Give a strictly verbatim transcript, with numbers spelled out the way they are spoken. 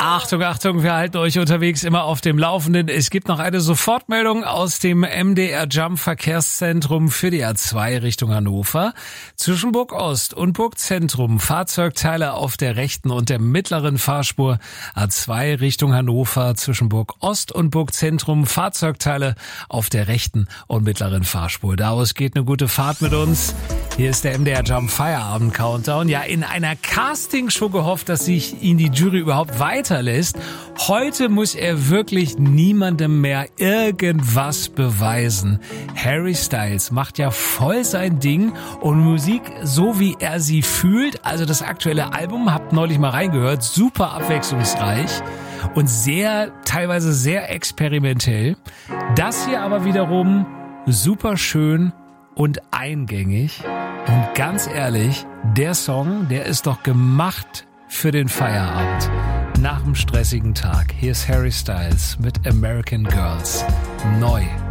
Achtung, Achtung, wir halten euch unterwegs immer auf dem Laufenden. Es gibt noch eine Sofortmeldung aus dem M D R Jump Verkehrszentrum für die A zwei Richtung Hannover. Zwischen Burg Ost und Burg Zentrum Fahrzeugteile auf der rechten und der mittleren Fahrspur. A zwei Richtung Hannover zwischen Burg Ost und Burg Zentrum Fahrzeugteile auf der rechten und mittleren Fahrspur. Daraus geht eine gute Fahrt mit uns. Hier ist der M D R Jump Feierabend Countdown. Ja, in einer Castingshow gehofft, dass sich ihn die Jury überhaupt weiterlässt. Heute muss er wirklich niemandem mehr irgendwas beweisen. Harry Styles macht ja voll sein Ding und Musik so wie er sie fühlt. Also das aktuelle Album, habt neulich mal reingehört, super abwechslungsreich und sehr, teilweise sehr experimentell. Das hier aber wiederum super schön und eingängig. Und ganz ehrlich, der Song, der ist doch gemacht für den Feierabend. Nach dem stressigen Tag. Hier ist Harry Styles mit American Girls. Neu.